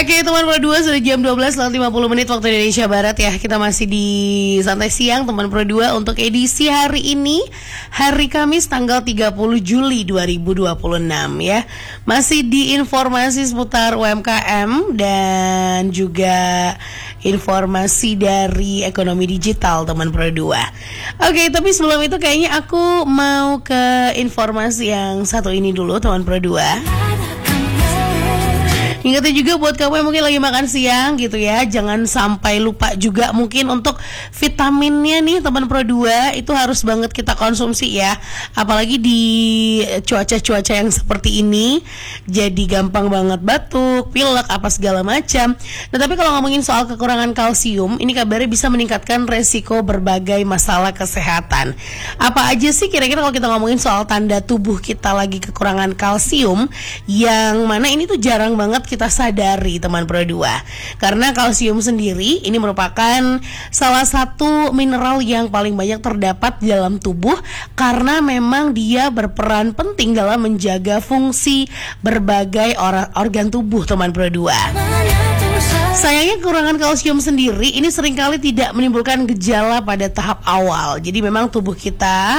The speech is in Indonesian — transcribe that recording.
Oke teman Pro 2, sudah jam 12:50 waktu Indonesia Barat ya. Kita masih di Santai Siang teman Pro 2 untuk edisi hari ini, hari Kamis tanggal 30 Juli 2026 ya. Masih di informasi seputar UMKM dan juga informasi dari ekonomi digital teman Pro 2. Oke, tapi sebelum itu kayaknya aku mau ke informasi yang satu ini dulu teman Pro 2. Ingatnya juga buat kamu yang mungkin lagi makan siang gitu ya, jangan sampai lupa juga mungkin untuk vitaminnya nih teman Pro 2 itu harus banget kita konsumsi ya. Apalagi di cuaca-cuaca yang seperti ini, jadi gampang banget batuk, pilek, apa segala macam. Nah tapi kalau ngomongin soal kekurangan kalsium, ini kabarnya bisa meningkatkan resiko berbagai masalah kesehatan. Apa aja sih kira-kira kalau kita ngomongin soal tanda tubuh kita lagi kekurangan kalsium, yang mana ini tuh jarang banget kita sadari teman Pro 2. Karena kalsium sendiri ini merupakan salah satu mineral yang paling banyak terdapat di dalam tubuh, karena memang dia berperan penting dalam menjaga fungsi berbagai organ tubuh teman Pro 2. Sayangnya kekurangan kalsium sendiri ini seringkali tidak menimbulkan gejala pada tahap awal. Jadi memang tubuh kita